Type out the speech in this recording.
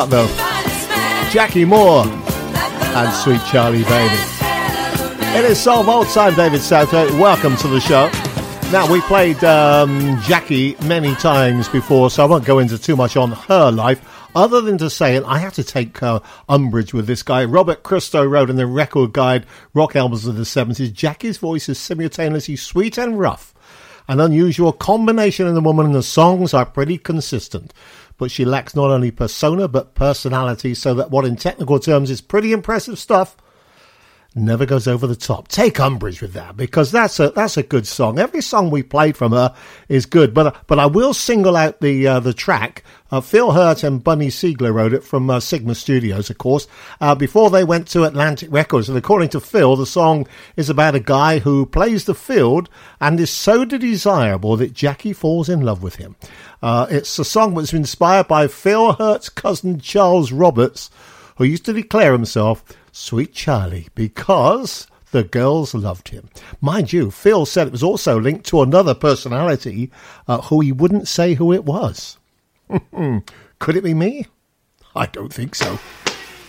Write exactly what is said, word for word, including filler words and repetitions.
Though Jackie Moore and Sweet Charlie Baby. It is Soul Vault time, David Southgate. Welcome to the show. Now, we played um, Jackie many times before, so I won't go into too much on her life, other than to say, and I have to take uh, umbrage with this guy. Robert Christo wrote in the Record Guide, Rock Albums of the seventies, Jackie's voice is simultaneously sweet and rough. An unusual combination in the woman, and the songs are pretty consistent. But she lacks not only persona, but personality, so that what in technical terms is pretty impressive stuff never goes over the top. Take umbrage with that, because that's a that's a good song. Every song we played from her is good, but but I will single out the uh, the track. Uh, Phil Hurt and Bunny Siegler wrote it from uh, Sigma Studios, of course, uh, before they went to Atlantic Records. And according to Phil, the song is about a guy who plays the field and is so desirable that Jackie falls in love with him. Uh, it's a song that's inspired by Phil Hurt's cousin Charles Roberts, who used to declare himself Sweet Charlie because the girls loved him. Mind you, Phil said it was also linked to another personality uh, who he wouldn't say who it was. Could it be me? I don't think so.